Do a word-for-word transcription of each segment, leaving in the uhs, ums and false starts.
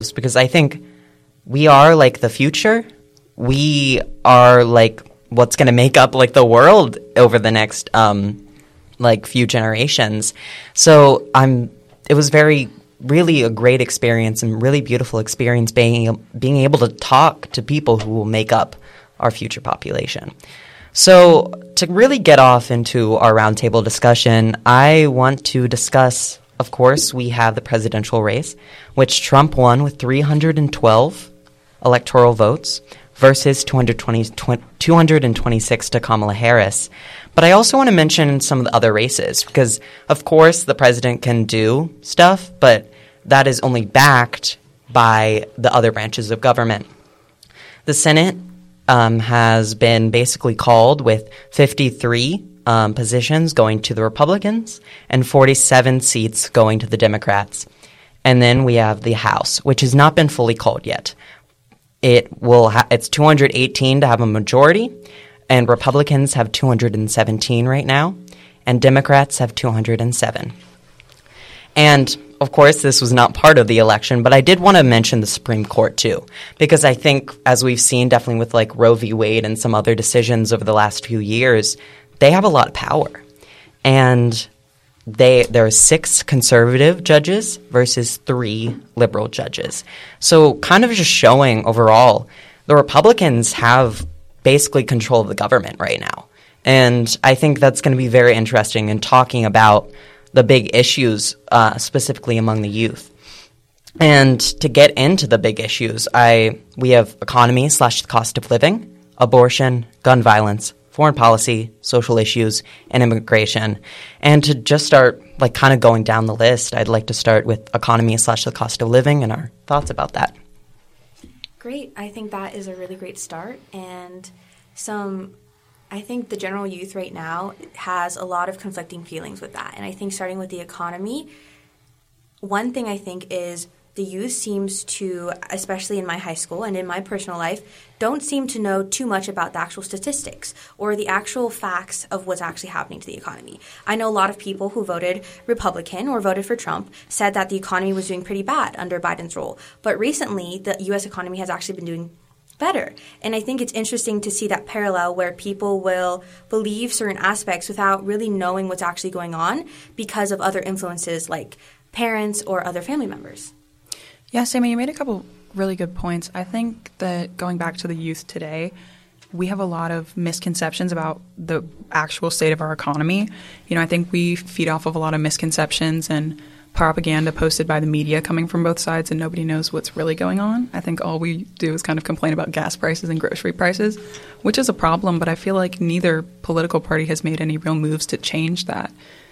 themselves, because I think we are like the future. We are like what's going to make up like the world over the next um, like few generations. So I'm. It was very, really a great experience and really beautiful experience being being able to talk to people who will make up our future population. So to really get off into our roundtable discussion, I want to discuss, of course, we have the presidential race, which Trump won with three hundred twelve electoral votes versus two hundred twenty, two hundred twenty-six to Kamala Harris. But I also want to mention some of the other races because, of course, the president can do stuff, but that is only backed by the other branches of government. The Senate um, has been basically called with fifty-three um, positions going to the Republicans and forty-seven seats going to the Democrats. And then we have the House, which has not been fully called yet. It will ha- it's two hundred eighteen to have a majority, and Republicans have two hundred seventeen right now, and Democrats have two hundred seven. And, of course, this was not part of the election, but I did want to mention the Supreme Court, too, because I think, as we've seen definitely with, like, Roe v. Wade and some other decisions over the last few years, they have a lot of power. And they there are six conservative judges versus three liberal judges. So kind of just showing overall the Republicans have basically control of the government right now. And I think that's going to be very interesting in talking about the big issues, uh, specifically among the youth. And to get into the big issues, I we have economy slash the cost of living, abortion, gun violence, foreign policy, social issues, and immigration. And to just start like kind of going down the list, I'd like to start with economy slash the cost of living and our thoughts about that. Great. I think that is a really great start. And some, I think the general youth right now has a lot of conflicting feelings with that. And I think starting with the economy, one thing I think is the youth seems to, especially in my high school and in my personal life, don't seem to know too much about the actual statistics or the actual facts of what's actually happening to the economy. I know a lot of people who voted Republican or voted for Trump said that the economy was doing pretty bad under Biden's rule. But recently, the U S economy has actually been doing better. And I think it's interesting to see that parallel where people will believe certain aspects without really knowing what's actually going on because of other influences like parents or other family members. Yeah, Sammy, you made a couple really good points. I think that going back to the youth today, we have a lot of misconceptions about the actual state of our economy. You know, I think we feed off of a lot of misconceptions and propaganda posted by the media coming from both sides, and nobody knows what's really going on. I think all we do is kind of complain about gas prices and grocery prices, which is a problem, but I feel like neither political party has made any real moves to change that.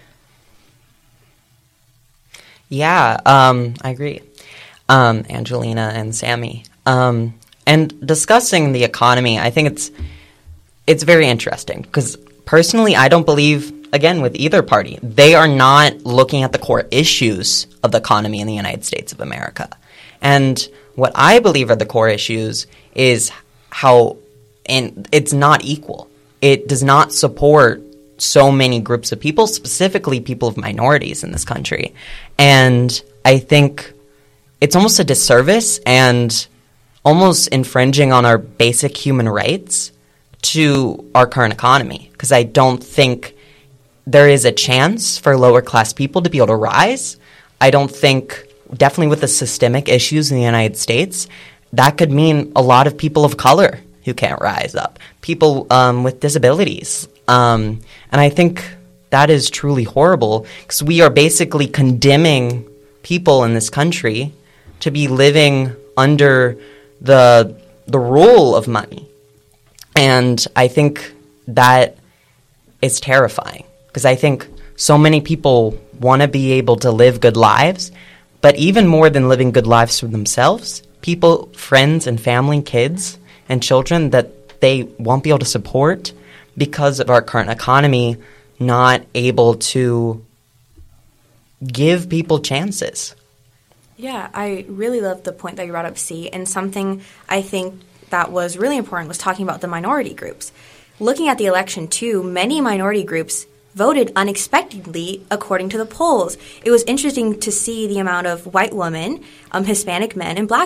Yeah, um, I agree. Um, Angelina and Sammy. Um, and discussing the economy, I think it's it's very interesting because personally, I don't believe, again, with either party, they are not looking at the core issues of the economy in the United States of America. And what I believe are the core issues is how, and it's not equal. It does not support so many groups of people, specifically people of minorities in this country. And I think it's almost a disservice and almost infringing on our basic human rights to our current economy, because I don't think there is a chance for lower class people to be able to rise. I don't think, definitely with the systemic issues in the United States, that could mean a lot of people of color who can't rise up, people um, with disabilities. Um, and I think that is truly horrible because we are basically condemning people in this country to be living under the the rule of money. And I think that is terrifying because I think so many people want to be able to live good lives, but even more than living good lives for themselves, people, friends and family, kids and children that they won't be able to support because of our current economy not able to give people chances. Yeah, I really love the point that you brought up, C. And something I think that was really important was talking about the minority groups. Looking at the election, too, many minority groups voted unexpectedly according to the polls. It was interesting to see the amount of white women, um, Hispanic men, and black